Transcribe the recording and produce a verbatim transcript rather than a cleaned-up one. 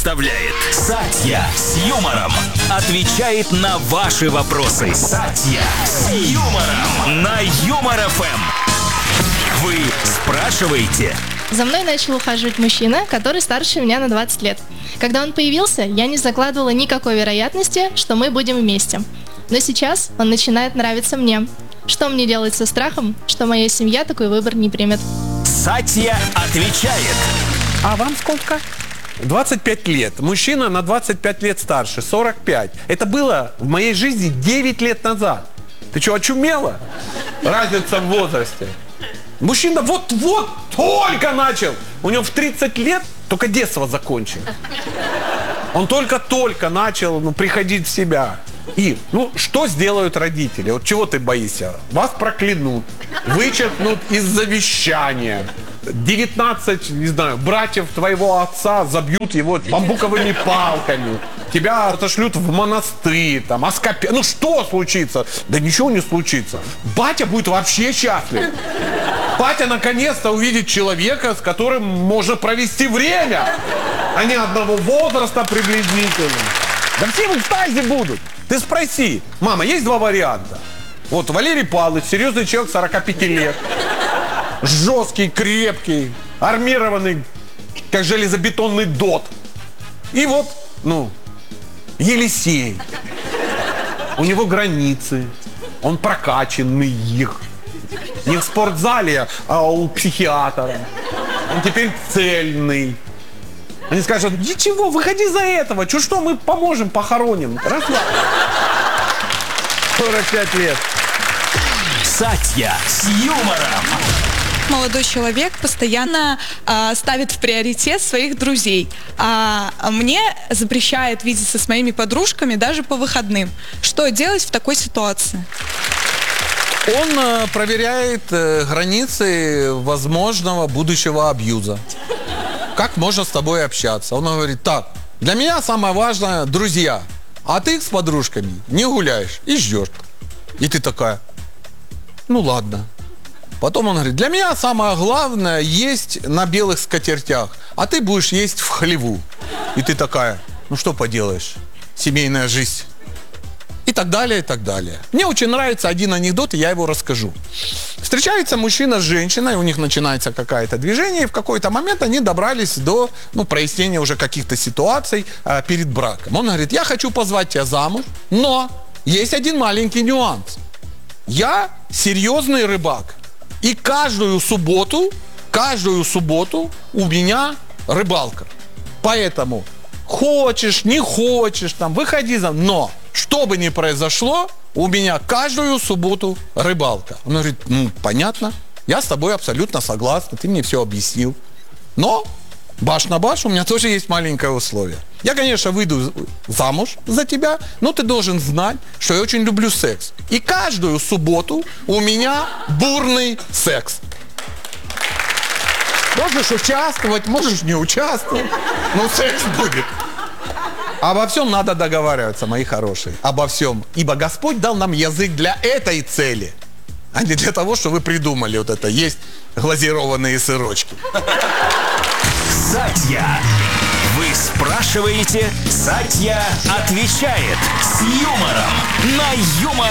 представляет Сатья с юмором. Отвечает на ваши вопросы. Сатья с юмором на Юмор эф эм. Вы спрашиваете. За мной начал ухаживать мужчина, который старше меня на двадцать лет. Когда он появился, я не закладывала никакой вероятности, что мы будем вместе. Но сейчас он начинает нравиться мне. Что мне делать со страхом, что моя семья такой выбор не примет? Сатья отвечает. А вам сколько? двадцать пять лет. Мужчина на двадцать пять лет старше, сорок пять. Это было в моей жизни девять лет назад. Ты что, очумела? Разница в возрасте. Мужчина вот-вот только начал. У него в тридцать лет только детство закончил. Он только-только начал ну, приходить в себя. И, ну, что сделают родители? Вот чего ты боишься? Вас проклянут, вычеркнут из завещания. девятнадцать, не знаю, братьев твоего отца забьют его бамбуковыми палками. Тебя отошлют в монастырь, там, оскопе... Ну, что случится? Да ничего не случится. Батя будет вообще счастлив. Батя наконец-то увидит человека, с которым можно провести время. Они одного возраста приблизительно. Да все в экстазе будут. Ты спроси. Мама, есть два варианта. Вот Валерий Павлович, серьезный человек, сорок пять лет. Жесткий, крепкий, армированный, как железобетонный дот. И вот, ну, Елисей. У него границы. Он прокачанный их. Не в спортзале, а у психиатра. Он теперь цельный. Они скажут, ничего, выходи за этого. Чё, что, мы поможем, похороним. Расслабься. сорок пять лет. Сатья с юмором. Молодой человек постоянно э, ставит в приоритет своих друзей, а мне запрещает видеться с моими подружками даже по выходным. Что делать в такой ситуации? Он э, проверяет э, границы возможного будущего абьюза. Как можно с тобой общаться? Он говорит, так, для меня самое важное друзья, а ты с подружками не гуляешь и ждешь. И ты такая, ну ладно. Потом он говорит, для меня самое главное есть на белых скатертях, а ты будешь есть в хлеву. И ты такая, ну что поделаешь, семейная жизнь. И так далее, и так далее. Мне очень нравится один анекдот, и я его расскажу. Встречается мужчина с женщиной, у них начинается какое-то движение, и в какой-то момент они добрались до ну, прояснения уже каких-то ситуаций а, перед браком. Он говорит, я хочу позвать тебя замуж, но есть один маленький нюанс. Я серьезный рыбак, и каждую субботу, каждую субботу у меня рыбалка. Поэтому хочешь, не хочешь, там, выходи за мной, но... Что бы ни произошло, у меня каждую субботу рыбалка. Он говорит, ну, понятно, я с тобой абсолютно согласна, ты мне все объяснил. Но баш на баш у меня тоже есть маленькое условие. Я, конечно, выйду замуж за тебя, но ты должен знать, что я очень люблю секс. И каждую субботу у меня бурный секс. Можешь участвовать, можешь не участвовать, но секс будет. Обо всем надо договариваться, мои хорошие. Обо всем. Ибо Господь дал нам язык для этой цели, а не для того, что вы придумали вот это. Есть глазированные сырочки. Сатья. Вы спрашиваете, Сатья отвечает с юмором на Юмор